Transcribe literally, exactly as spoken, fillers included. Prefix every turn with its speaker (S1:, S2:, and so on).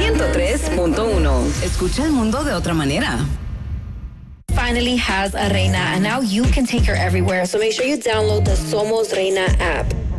S1: ciento tres punto uno.
S2: Escucha el mundo de otra manera.
S3: Finally has a Reina, and now you can take her everywhere. So make sure you download the Somos Reina app.